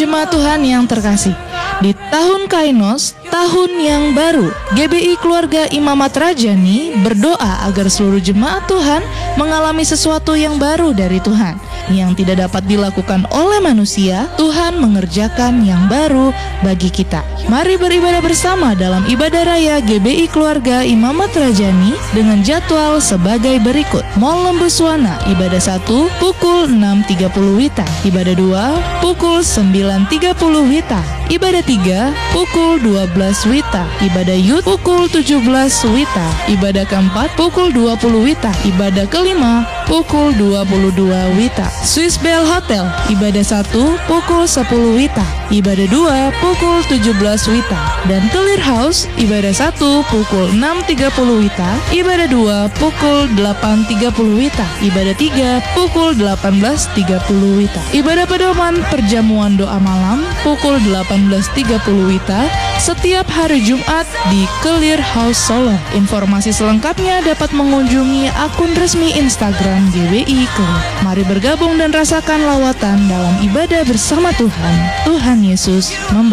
jemaat Tuhan yang terkasih, di tahun Kainos, tahun yang baru, GBI Keluarga Imamat Rajani berdoa agar seluruh jemaat Tuhan mengalami sesuatu yang baru dari Tuhan, yang tidak dapat dilakukan oleh manusia. Tuhan mengerjakan yang baru bagi kita. Mari beribadah bersama dalam ibadah raya GBI Keluarga Imamat Rajani dengan jadwal sebagai berikut. Mall Lembuswana, ibadah 1 pukul 6.30 WITA, ibadah 2 pukul 9.30 WITA, ibadah 3 pukul 12 WITA, ibadah Youth pukul 17 WITA, ibadah keempat pukul 20 WITA, ibadah kelima pukul 22 WITA. Swiss Bell Hotel, ibadah 1 pukul 10 WITA, ibadah 2 pukul 17 WITA, dan Clear House, ibadah 1 pukul 6.30 WITA, ibadah 2 pukul 8.30 WITA, ibadah 3 pukul 18.30 WITA. Ibadah pedoman perjamuan doa malam pukul 18.30 WITA setiap hari Jumat di Clear House Solo. Informasi selengkapnya dapat mengunjungi akun resmi Instagram GBI Clear. Mari bergabung dan rasakan lawatan dalam ibadah bersama Tuhan. Tuhan Yesus memberkati.